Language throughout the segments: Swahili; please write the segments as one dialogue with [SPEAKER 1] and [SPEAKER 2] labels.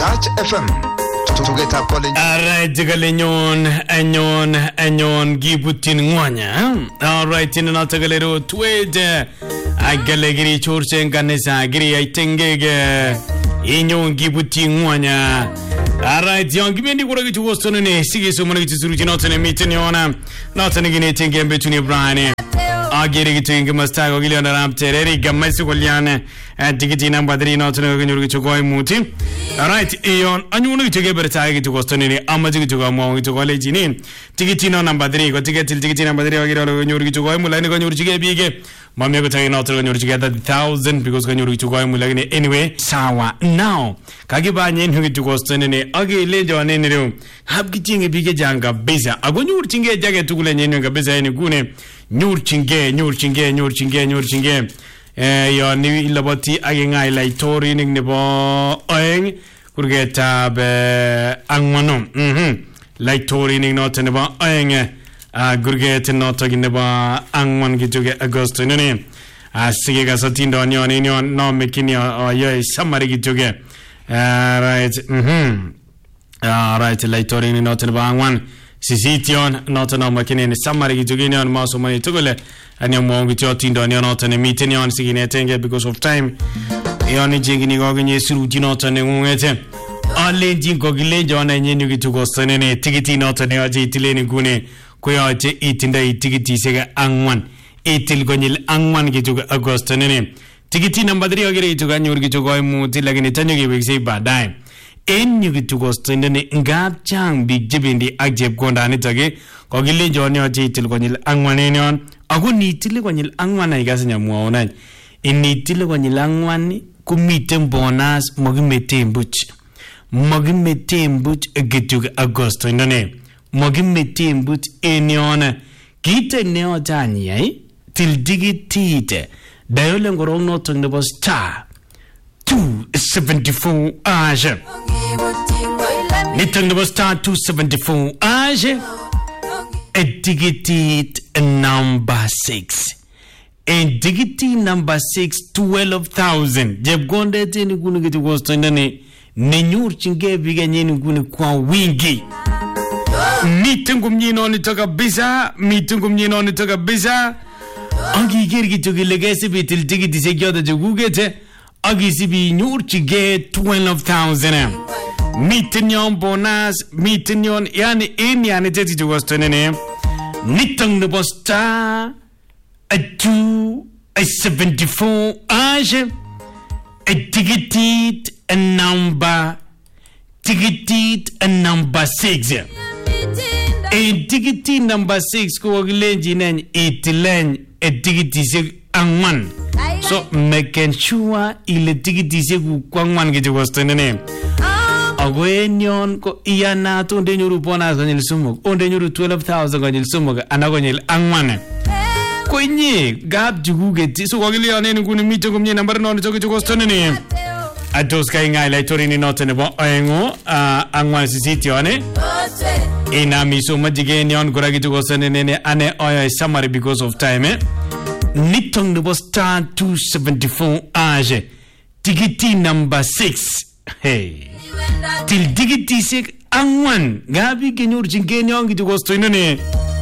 [SPEAKER 1] Touch FM. Tugeta calling.
[SPEAKER 2] Alright, enyon gibutin ngwanya. Alright, tagalero twede. Agalegiri churchen kanisa giri aitengege. Enyon gibutin ngwanya. Alright, yon gibendi kura kitu wostone ne sige sumana kitu suruji notene miteni ona. Notene gine tenge betuni Brian. Agiri kitu inge mastago gili ona raptereri gamaisu kolyane. Tikiti number 3 notene ganyuru kitu koi muti. Alright, yon anyunu kitu gebere tage kitu wostone ne amaji kitu kama kitu kole jini. Tikiti no number 3 ko tikiti number 3 agiri ona ganyuru kitu koi mulani ganyuru chige bige. Mami ko tage notene ganyuru chige 30,000 because ganyuru kitu koi mulani anyway. Sawa now. Kagiba nyen kitu wostone ne agi lejo ne ne hab kichinge bige janga beza agonyur chinge jage tukule nyen nga beza ni gune nyur chinge yo ni labati agi ngai lai tori ning ne bo oeng kurgeta be angmano lai tori ning not ne bo oeng gurgeta not agi ne bo angman gituge agosto ne sige ga satindo nyon no mekini yo samari gituge right right lai tori ning not ne bo angman Sisition not no makine ni samari gitugini on maso mani tugule ani mongi tindo ni not ne miteni on sigine tenge because of time yoni jingini goginye suruji not ne ngete alle jingo gile jona nyeni gitugostone ne tikiti not ne aje itileni gune koyaje itinda itikiti sega angwan itil gonyil angwan gituga agostone ne tikiti number 3 ogere ituga nyurgi tugo muti lagini tanyo gebekse badai en yugitu gostende ne ngab chang big jibindi agjeb gondani tage kogile joni oje itil gonyil angwane non ago nitile gonyil angwana igasnya muona initile gonyil angwani kumiten bonus mogimete mbuch egetuga agosto ndone mogimete mbuch eniona kite neo jani ai til digitite dayole ngorong notong nebo star 274 age nitong nebo star 274 age edigitit number 6 edigiti number 6 12,000 jebgonde teni kunu gitu gosto ndane nenyur chinge biga nyeni kunu kwa wingi mitungum nyino nitoka bisa Agi girgi tugi legesi bitil tigi dise gyoda jugugete agi sibi nyurchi ge 12,000 mitinyon bonus mitinyon yani in yani teti jugostone ne nitong de bosta a 74 age a tigitit a number 6 a ticket number 6 ko gilenji nen itilen a ticket angman so make sure ile ticket ku kwangman ge jogostene ne agwenyon ko iyana to nde nyuru bona zanil sumuk onde nyuru 12,000 ganil sumuk anagonyel angman ko nyi gab juguge ti so ko gilione ni kuni mito ko mye number non to jogostene ne ados kai ngai lai torini notene bo engo angwan sisitione ina miso majige nyon goragi to gosene ne ane oya summary because of time nitong nebo star 274 age tigiti number 6 hey til digiti 6 angwan gabi genyur jinge nyon gitu gosto ne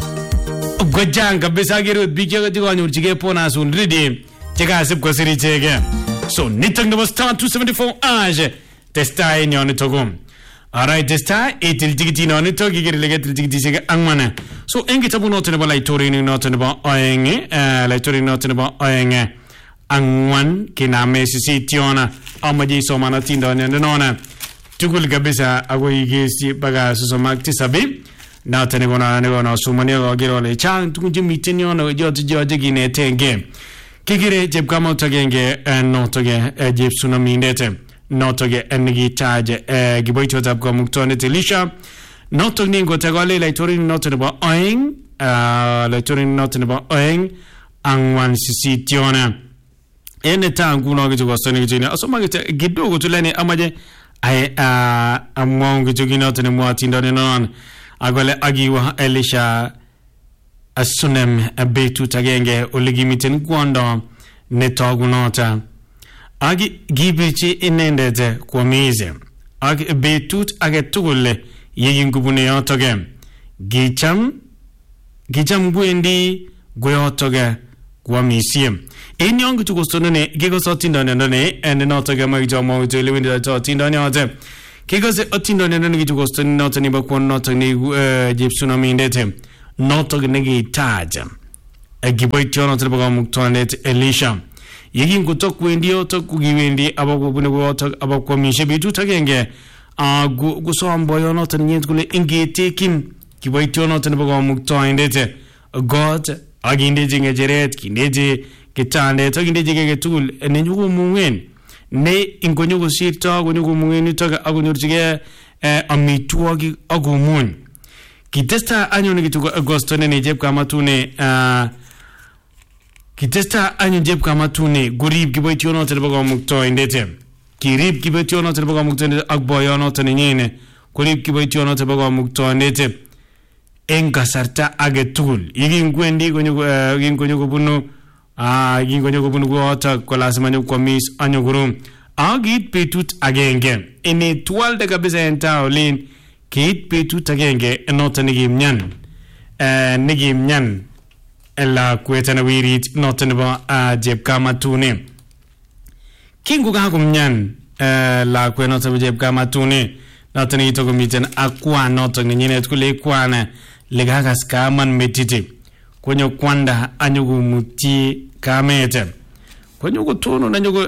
[SPEAKER 2] gojanga besagero bigega digo nyur jige pona sun ridi jega sip ko siri jege so nitong nebo star 274 age testa nyon togum Alright, this time itil tigiti no ni togi gir legetil tigiti sega angmana. So engi tabu no tene ba lai tori ni no tene ba oenge, lai tori no tene ba oenge. Angwan kiname sisi tiona amaji so mana tindo ne nona. Tugul gabisa ago igesi baga so makti sabi. Na tene gona sumani go giro le chang tukunji mitini ono jojo gine tenge. Kigire jeb kama tagenge no toge jeb tsunami ndete. Notoge engi charge giboito zap go muktone telisha noto ningo tagole lai torin noto ba oeng lai torin noto ba oeng angwan sisi tiona ene tangu no gitu gostone gitu asoma gitu gidogo tulene amaje ai among gitu ginoto ne mwatindo ne non agole agiwa elisha asunem abetu tagenge oligimiten gondo ne togu nota agi gibichi inendete kwa mize ak betut age tugul yekingubune yotoke gicham gwendi goyotoke kwamisie en yon kitukostonone kikosotindonene en notoke makichomo utelewendi atindonyote kikose atindonene kitukostonene noto nibo kwon noto ni jepsunamindet noto nekitaja kiboityo noto nibo kamuktoindet Elisha yekingotok wendi yotok kukiwendi abakobune yotok abakwamishe betut agenge kusom boyonoto nyet kule ingetekin kiboityo noto nibo kamuktoindet God akindeji ngecheret kindeji kitandet akindeji keke tugul nenyukomungen ne ingonyokosirto konyokomungen yutok akonyorchige amitwogik akomuny kitesta anyone kituko agostonene chepkamatune kitesta anyun chepkamatune gorib kiboitionoto nebo kamuktoindet kirib kiboitionoto nebo kamuktoindet ak boyonoto nenyine korib kiboitionoto nebo kamuktoindet en kasarta age tugul yekingwendi konyokobunu koyotok ko lazima nyokwamis anyokorum akit betut agenge ene twalde kabisa en taolin kiit betut agenge noto nekimnyan lakwet ana wirit noto nebo chepkamatune kingokakomnyan lakwet noto nebo chepkamatune noto nekitokomiten ak kwan noto nenyinet kule kwana lekakas kaman metiti konyo kwanda anyokomuti kamete konyo kotono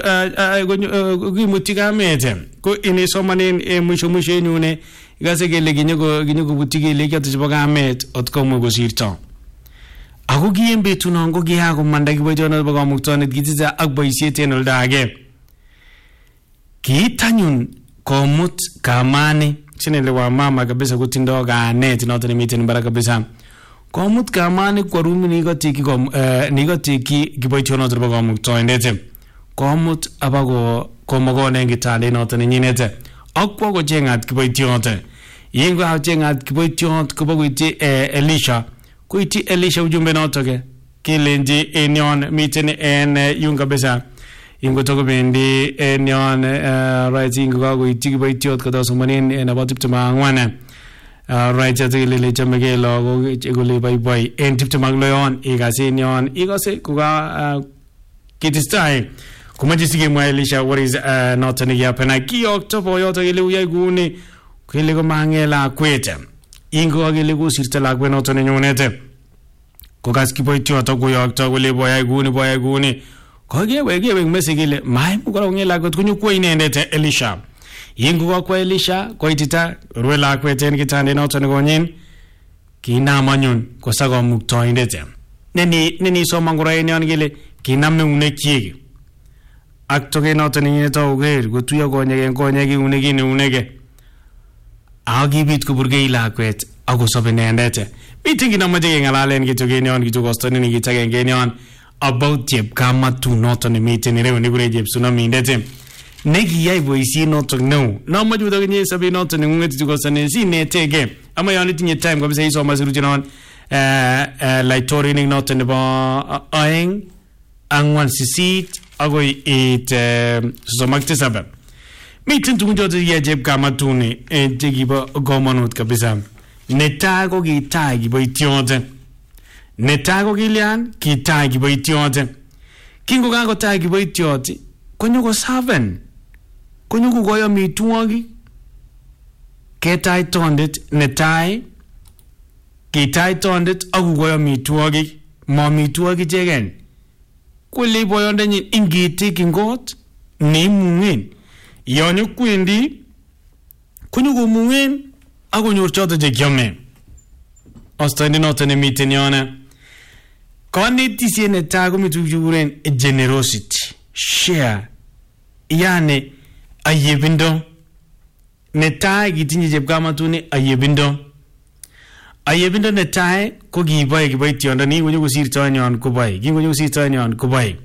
[SPEAKER 2] kimuti kamete ko ini somanen mwisho nyune igase kele kinyokobuti kele kyoto chebo kamet otkomwe kosirto ako kien betunon ko kiakomanda kiboitiono nebo kamuktoindet kitita ak boisiet en oldo age kiitanyun komut kamani chenele wa mama kabisa kutindo kanet noto nemiten bara kabisa komut kamani kwa rumi nikotiki kiboitiono nebo kamuktoindet komut abako komogone ngitale noto nenyinet akwa kochengat kiboitiono yengo achengat kiboitiono kobokuiti Elisha kuiti Elisha ujumbe notoke kilenji enyon miten en yung kabisa ingotokobendi enyon right ingokakoiti kiboitiot kotosomanen en about 24 right atilele chamege logo chekole boy en 26 yon ikase enyon ikase kuka kitistai kumaji sikemwa Elisha what is not any yapena kiyokto boyoto ile uyai guni kile ko mangela kwete ingo agile kusirta lakwe noto nenyonete kokas kiboitiot koyokto kole boyai guni kogewe mesigile mai mukora ngela kot kunyukwa inendet Elisha ingo kwa Elisha koitita rwe lakwe ten kitande noto negonyin kinamanyun kosago muktoindet neni somangora enyon gile kinam neunekyik ak toke noto nenyineto uger gotuyo konyek unege akibit koburgei lakwet akosobe nendet miten kinamache kengalalen kitokenyon kitokostonini kitakengenyon about chepkamatun noto nemiten ireyu nekure chepsunamindet nekiyai boisiet noto neo namache utokenye sobet noto nengunget kitokostone sinetege ama yon itinye time kabisa isoma siruchenon laitorinik noto nebo 2-4-8 agoi 37 miten tugun choto ya chepkamatune chekibo komonut kabisa netai ko kitai kiboitiot netai ko kilian kitai kiboitiot kingokakotai kiboitiot konyoko servant konyoko koyo mitwogik ketai tondet netai kitai tondet akukoyo mitwogik ma mitwogik chegen kule boyondenyin ingitiki ngot neimungen yon kwendi konyokomungen akonyor choto chekiome ostoinde noto nemiten yona konetisiet netai komi tuguk chekuren generosity share yani ayebindo netai kitinye chepkamatune ayebindo netai ko kiboe kiboitiondo konyokosirto nyon koboe kingonyokosirto nyon koboe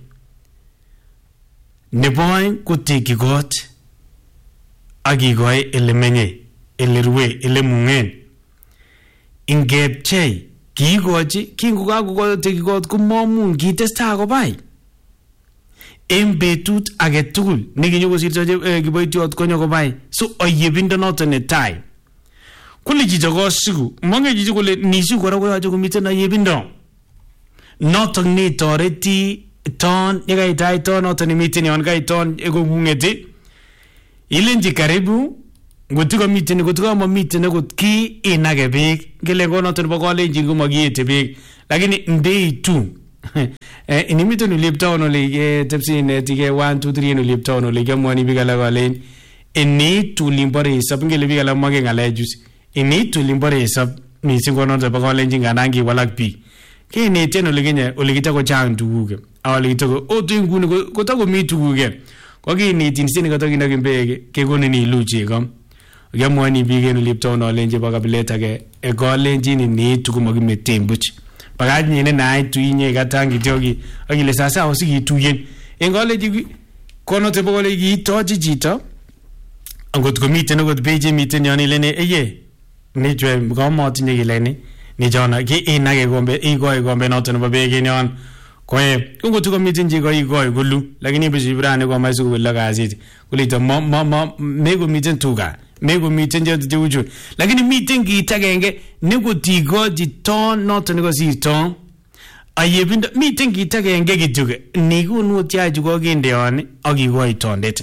[SPEAKER 2] nebo oeng kotekyi kot akikoi ele menye ele ruwe ele mungen ingepchei kiikochi kingokakotekyi kot komamun kitestai kobai en betut age tugul nekinyo kosirto kiboitiot konyo kobai so ayebindo noton netai kule chicho kosiku mange chicho kule nisiku kora koyoche komiten ayebindo noton ne toreti ton yekaitai ton noton nemiten yon kaiton ekongungeti ilenji karibu ngotiko miten ngotiko mamiten akot ki inage beek ngele konoton bo kolenjin komakiete beek lakini ndeitu inimiten uliptown ole tepsin tige 1 2 3 uliptown ole kemwani bigala kolen initu limbore isab ngele bigala mage ngalejus initu limbore isab mising konoton bo kolenjin kanangi walak bi keneten ole kenye ole kitako chang tuguke awale kitako otu nguni kotako mi tuguke kokinetin sini kotako beek kekonin iluche kom yamwani bigen uliptown olenje bo kabilet age kolenjin initu komakimeten buch bagaj ne naitu inye katangi tiogi akile sasa osikituyen en kolenji konote bo kole kitoji chito angot komiten akot beje miten yon ilene eye ni jwe komotinye kileni ni jona ki inage gombe igoi gombe noton bo begen yon koe kungotu komiten ji igoi gulu lakini bishi brane kwa maisu kulla gazeti kulita mego miten tuga mego miten je uju lakini miten kitagenge negotigo jiton noton nego siton ayebindo miten kitagenge gituge nikunu tiaju ko ginde yon akigoi tondet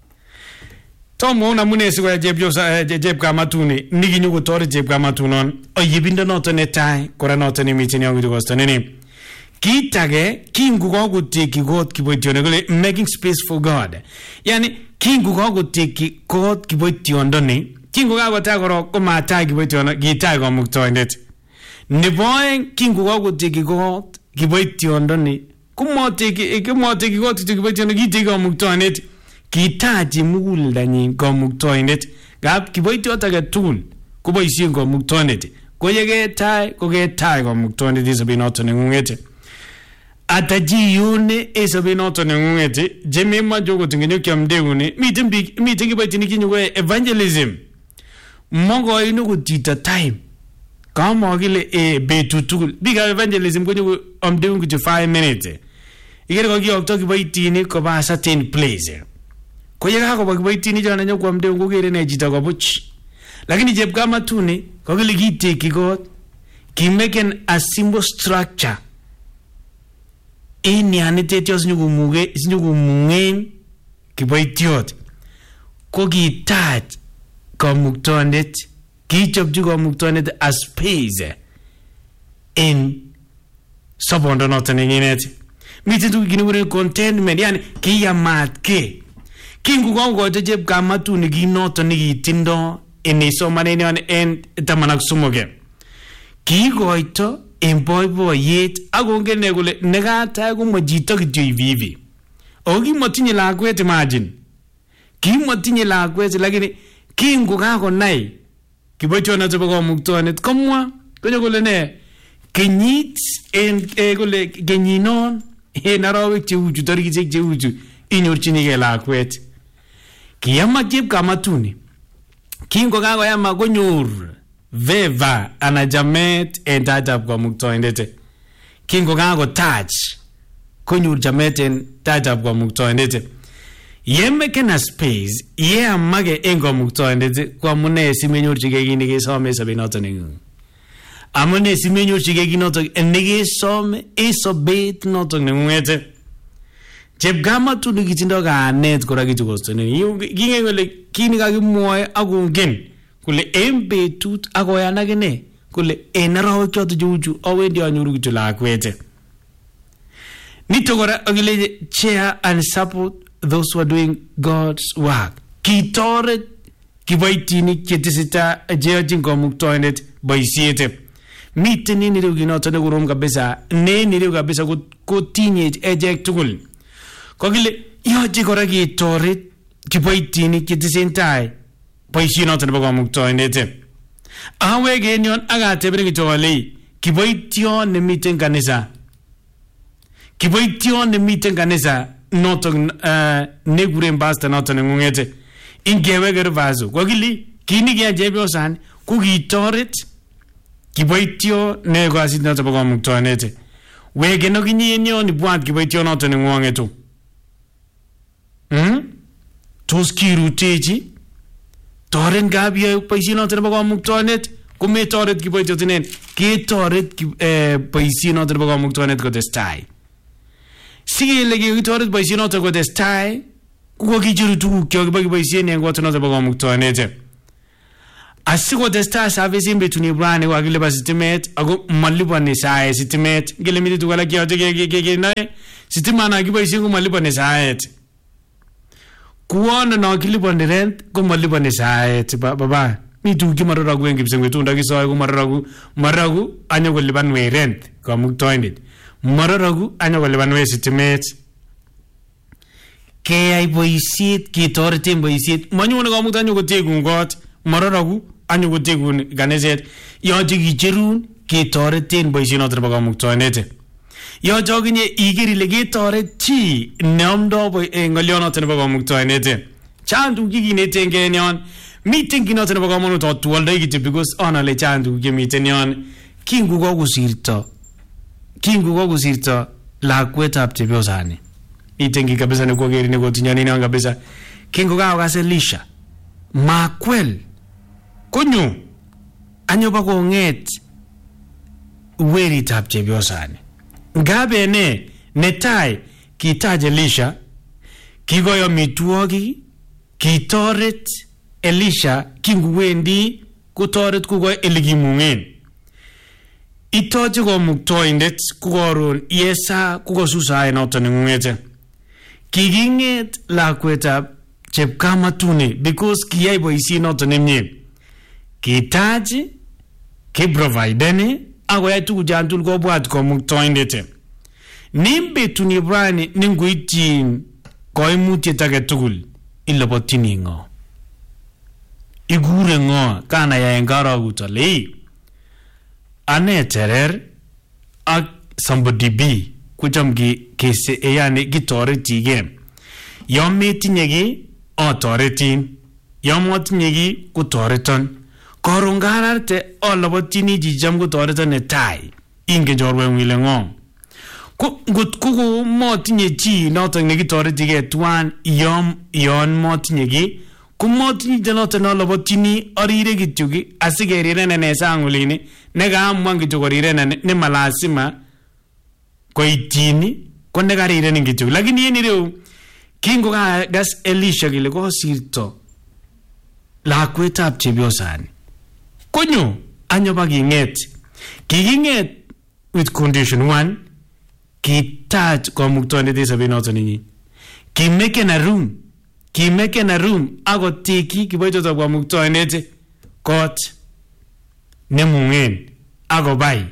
[SPEAKER 2] tomo una munesi kwa jeb kamatuni niginyu ko tori jeb kamatunon ayebindo noton netai kora noton miten yon gusto nene kitage kingu kokutiki kot kiboitione kole making space for God yani kingu kokutiki kot kiboitiondoni kingu kakota koro komatai kiboitiono kitai komuktoindet neboeng kingu kokutiki kot kiboitiondoni kumotiki kot kiboitiono kitai komuktoindet kitaji muguldanyin komuktoindet gap kiboitiot age tugul koboisien komuktoindet koyeketai komuktoindet isabinoto nengungete ataji yune esabinoto nengungete jemema jogo tingenyo kyamdeune miten kiboitini kinyo evangelism mongo inu kutita time kama kile betutugul biga evangelism konyo amdeun kutu 5 minutes igere ko kiyokto kiboitini ko ba certain place koyega ko kiboitini jana nyo kwamdeun kogere ne jita ko buch lakini jeb kama tuni ko kile kiteki god ki make a simple structure ini anitetios sinyugumungen kiboitiot ko kitach komuktoindet kichopchi komuktoindet a space in sobondo noton nenyinet miten tuguk kinekure containment yani kiyamatke kingu kongote chep kamatuni kinoton nekitindo inisomanen yon en 13 kikoito en boiboiyet akongene kole negatai komachito kityo ivivi okimotinye lakwet imagine kimotinye lakwet lakini kingu kakonai kiboitiono chebo komuktoindet komwa konyo kole ne kenyit en kole kenyinon en arawek cheuchu tarikisiek cheuchu inyorchinigei lakwet kiyama chepkamatuni kingo kakoyama konyor veva anajamet en tatab komuktoindet kingo kakotach konyor jamet en tatab komuktoindet yemekena space amage en komuktoindet kwamune simenyorchigei kit nekesome sobenoto nengung amune simenyorchigei kinoto nekesome sobet noto nengunget chepkamatuni kitindo kanet kora kichukostoni kinge kole kini kakimwoe akongen kule en betut akoyan akine kule en arawek choto cheuchu awendi anyoru kityo lakwet nito kora akile share and support those who are doing God's work kitoret kiboitinik chetesita jeyochin komuktoindet boisiet miten ninirew kinoto nekorom kabisa nenirew kabisa kotinye echek tugul kokile yoche kora ketoret kiboitinik chetesentai boisiet noto nebo komuktoindet awegen yon akatebere kityo ale kiboition nemiten kanisa noto nekuren pastor noto nengunget ingeweke vaso kokili kini kia chepyosan ko kitoret kiboitio ne kasit noto bo komuktoindet wegen okinye yon ibwat kiboitio noto nengungetu tos kirutechi toren gabia boisiet noton nebo kamuktoinet kometoret kiboitotinen ketoret boisiet noton nebo kamuktoinet kotestai sigele ketoret boisiet noton kotestai ko kijiru tuguk kyok kiboisien en kot noton nebo kamuktoinet asikotestai service in between brand ko akile sitimet ako malipani saet sitimet ngele miti tukala kiyote ke sitima na kiboisien ko malipani saet kuona na kilipani rent ko malipani saet baba mi tuguk kimaroragu en kipsengwetunda kisoe ko maragu anyo kolipan we rent kamuktoindet maroragu anyo kolipan we sitimet keyai boisiet ketoreten boisiet manyone kamuktoindet kotekun kot maroragu anyo kotekun kaniset yoche kicherun ketoreten boisiet noton nebo kamuktoinet yoche akinye iker ile ketoret chi neamdo ng'olyo noton nebo kamuktoinet chang tuguk kikinetengei en yon miten kit noton nebo komonut atuoldoi kityo because onale chang tuguk chemiten yon kingukokosirto lakwetab chepyosani miten ki kabisa nekokeri nekotinyoni yon kabisa kingokakokase Lisha makwel konyo anyo bakong'et weritab chepyosani ngabe ne netai kitaje Lisha kikoyo amitwogik kitoret Elisha kinguwendi kotoret kukoy elikimungen itoche kamuktoindet kukoron yesa kukosusae noton ng'ung'ete kiking'et lakwetab chepkamatuni because kiyai boisiet noton nemie kitaji kiprovideni akoyai tuguchan tugul kobwat kamuktoindet nimbetuni brani ningoityin koimutiet age tugul ilobotini ng'o igure ng'o kana yaen karagut ale ane terer ak somebody B kucham kese yani kitoretige yon metinye ki otoretin yon motinye ki kotoreton koron kararte olobotini chicham kotoreton netai ingen chorweng'ung ile ng'o ngot ko motinye chi noton nekitoretige twan yon motinye ki kumotinye noton olobotini orire kityo asikerinen en sang olini nekaamwan kityo korinen ne malasima koityini ko nekarirenin kityo lakini en ireu kingokagas Elisha kile kosirto lakwetab chepyosani konyo anyo kiking'et with condition 1 kitach kamuktoindet en sobet noton nenyin kimeken a room akoteki kiboitotab kamuktoindet kot nemung'en akobai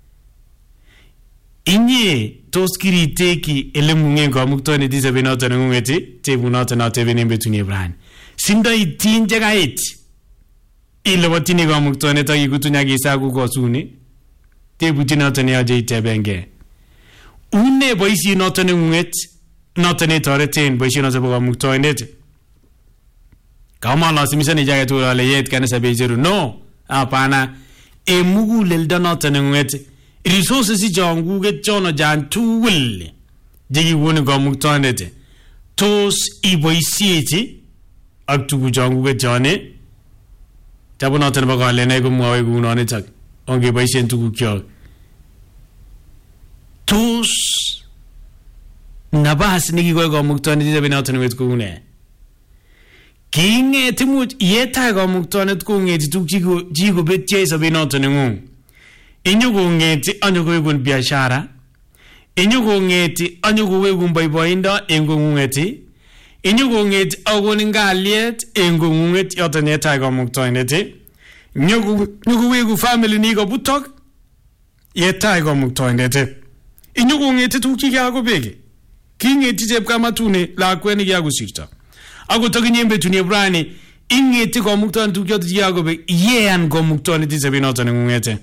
[SPEAKER 2] inye tos kiriteki ele mung'en kamuktoindet en sobet noton neng'ung'et tebut noton ateben en betuni brani sindoityin chekait ilobotini kamuktoindet ak ikutuny ak isaku kosuni tebutyi noton neyoche itebengei une boisiet noton neng'ung'et noton netoreten boisiet noton bo kamuktoindet kamalasimisani icheket tugul ale yet kanisa becheru no hapana muguleldo noton neng'ung'et resources ichon kuket chono jan tugul chekikonin kamuktoindet tos iboisieti ak tuguchon kuket chone tabu noton nebo kalenai komwowe kounonitok ongeboisien tugukyok tos nabas nekikoy kamuktoindet sobet noton neng'ung'et koune king'et imuch yetai kamuktoindet kong'eti tuguk chikobetyo en sobet noton neng'ung inyokong'eti anyokowekun biashara inyokong'eti anyokowekun boiboindo en kong'ung'et inyokong'eti akokonin kalyet en kong'ung'et yoton yetai kamuktoindet nyokowekun family nikobutok yetai kamuktoindet inyokong'eti tuguk chikakobek king'eti chepkamatuni lakwet nekikakosirto akot akinye en betuni brani ing'eti kamuktoindet tuguk choton chikakobek yean kamuktoindet en sobet noton neng'ung'et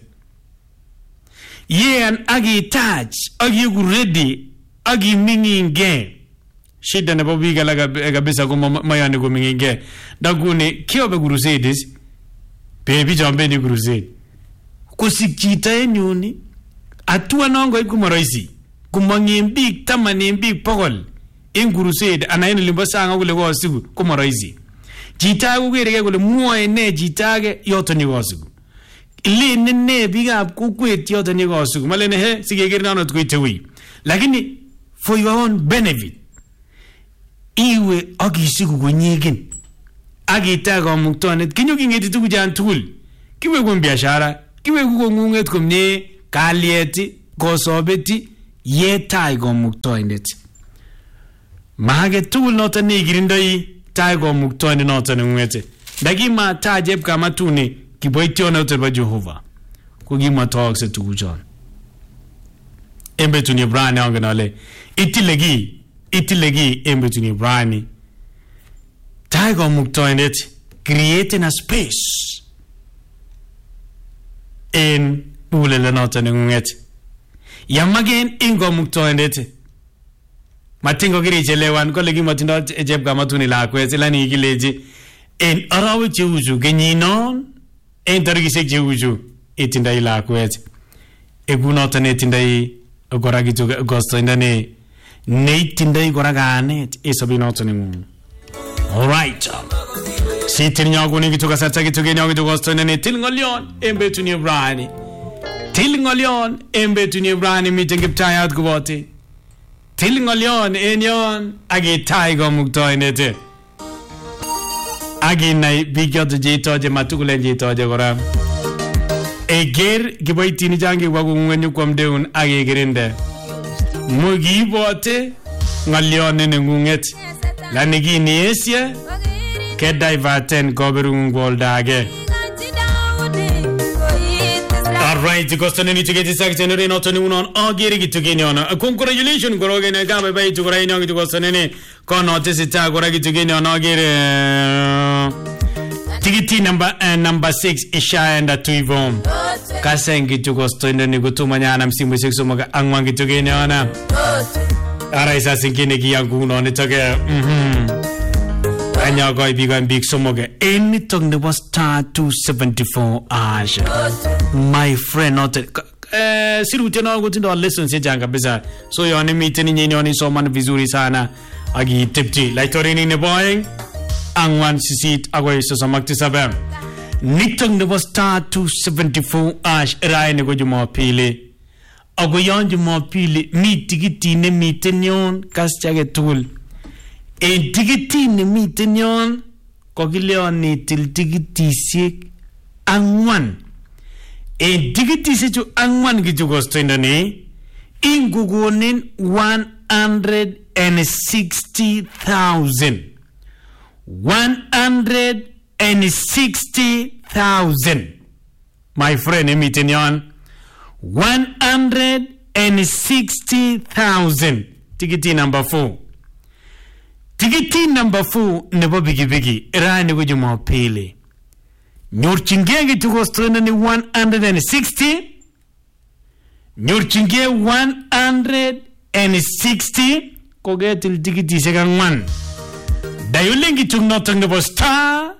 [SPEAKER 2] yean akitach akiegu ready akiming'ingei shida nebo biik alak kabisa ko mayani koming'ingei ndakuni kiobe crusades bichon bendi crusade kosik chito en yuni atua non koib komoroisi komong en biik 10 en biik 100 en crusade ana en limbo sanga kule kosiku komo rahisi. Chita kokereke kole mwoe ne chitake yoto ni kosiku. Ile ne bigap kokwet yoto ni kosiku. Malene he sikeker nanot koite wi. Lakini for your own benefit iwe akisiku konyegen. Akita kamuktonet kinyo kingeti tukuchan tugul. Kiwe kwa biashara, kiwe kwa ngunget komye, kalyeti, kosobeti, yetai kamuktoindet. Mahage tugul noton nekirindoi tai kamuktoindet noton ngungete. Ndakima tajeb kama tuni kiboityo noton ba Jehova. Kokimatokse tukuchon. Embetuni brani angenale itilegi embetuni brani. Tai kamuktoindet creating a space in ulele noton ngungete. Yamagen ingo muktoindet. Matingo kirichelewan kole kimatindo ejeb kamatuni lakwet ilani ikileji en arawe cheuju kenyinon en tarikishek cheuju itindai lakwet. Egunoton itindai kora kitu gostoindane ne itindai kora kanet esobinoton ngung. Alright. Sitin nyaguni kitu kasarta kitu genyo kitu gostoindane til ngolion embetuni brani. Til ngolion embetuni brani mitengiptayat kubote. Til ngolion enyon agitai kamuktoindet. Aginai bigyot jitoje matukule jitoje kora. Eger kiboitini jange wagungenyu kwamdeun agegerinde. Mugibote ngolion nengunget. Lanigini esye ke diverten goberung goldage. Alright, kostone ni tiketi section re notoni unon agere kitugeni ona. Congratulations goroge ne ka bye to gora ino gitu kostone ne kono tesita gora kitugeni ona agere. Tiketi number 6 ishaenda tuivom. Kasengi to kostone ni gutuma nyana msimu 6 moga angwa kitugeni ona. Ara isa sinkine ki yangu no ne toge. Anya go bigan big somoge anything that was star 274 ash. My friend not siru tena ngotindo lessons janga bisa so yoni meeting nyinyi yoni so man vizuri sana agi tipti like torini ne boying angwan sisit agoi so samakti sabam nitung the was star 274 ash rai ne go Jumapili agoyon Jumapili mitigiti ne meeting yon kaschage tool. En tikiti ni miten yon kokileoni til tikitisiek angwan. En tikitisiek chu angwan kichu kostoindoni ingugonin 160,000. 160,000. My friend emiten yon 160,000. Tikiti number 4. Tikiti number 4 nebo bigi rani ko Jumapili. Nyorchinge kitu kostone ni 160. Nyorchinge 160 kogetil tikiti sekangwan. Dayolengi tungnotung nebo star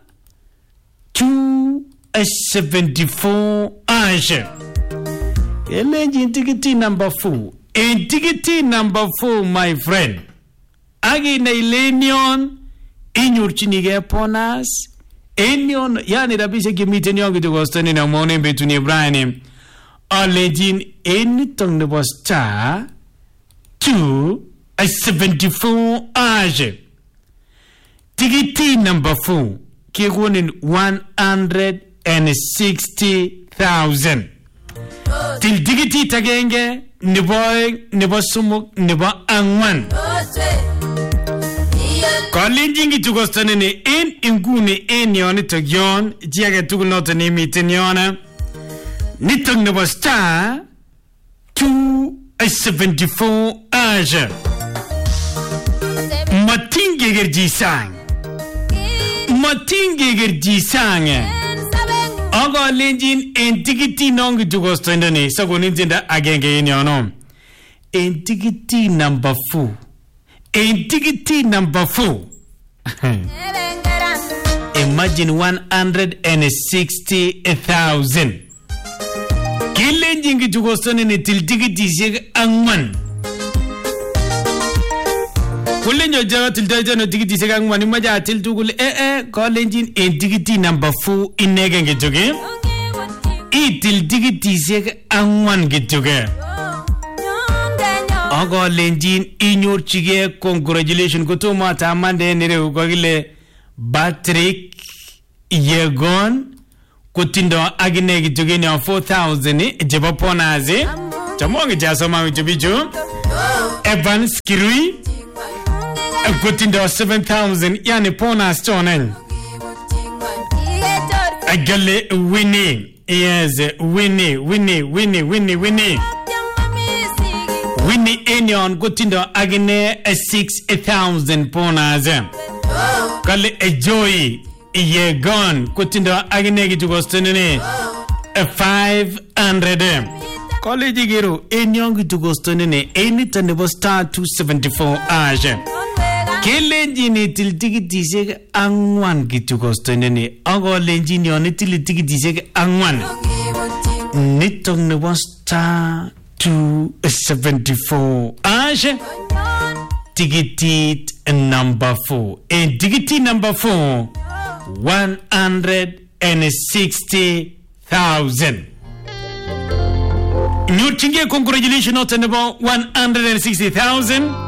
[SPEAKER 2] 274 ashe. Elenji tikiti number 4. En tikiti number 4 my friend. Agi na ilenion inyorchinige ponas enion yani rabishe kimiten yon kitu kostoni na mwone betuni Ibrahim alejin enitong nebo star 274 aje. Tikiti number 4 kekonin 160,000. Til tikiti tagenge nebo sumuk nebo angwan. Kalenjingi tukostane ne en ingune en yon tagyon jiage tukul noto ne miten yona nitong nebo star 274 aja matinge gerjisang aga lenjin en tikiti nongi tukostane ne sagonin zinda agenge en yono en tikiti number 4. En tikiti number 4. Imagine 160,000. Kilenjingi tukostone ni til tikiti siya angman. Kule nyoja tiltaja no tikiti seka ngwani maja til tukule kolenjin en tikiti number 4 inegen gituge. Itil tikiti seka angwan gituge. Kolenjin inyorchige congratulations kutuma tamande nire ukagile Patrick Yegon kutindo agine gituge ni 4,000 jeba ponaze. Chamonge jasoma wichubichu. Evans Kirui kutindo 7,000 yani pona stonen. Agale Winnie. Yes, Winnie. Winnie Enyon kutindo agine 6,000 ponaze. Kale Joy Yegon kutindo agine gitugo stonene 500. College gero Enyon gitugo stonene anytime nebo star 274 aje. Kelenjini til tikitisek angwan gitugo stonene agolenjini yon til tikitisek angwan. Nitong nebo star 274 aje. Ticket number 4. And ticket number 4, 160,000. New congratulations, not about 160,000.